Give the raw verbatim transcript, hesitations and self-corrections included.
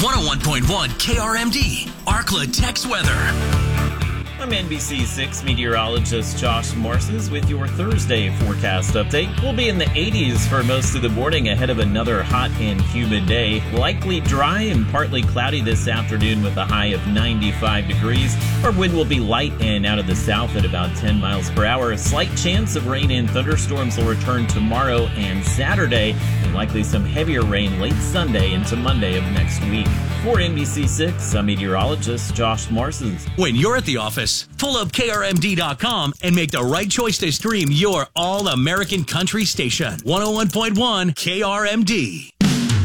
one oh one point one K R M D, Arkla Tex Weather. I'm N B C six meteorologist Josh Morses with your Thursday forecast update. We'll be in the eighties for most of the morning ahead of another hot and humid day. Likely dry and partly cloudy this afternoon with a high of ninety-five degrees. Our wind will be light and out of the south at about ten miles per hour. A slight chance of rain and thunderstorms will return tomorrow and Saturday, and likely some heavier rain late Sunday into Monday of next week. For N B C six, I'm meteorologist Josh Morses. When you're at the office, pull up K R M D dot com and make the right choice to stream your all-American country station. one oh one point one K R M D.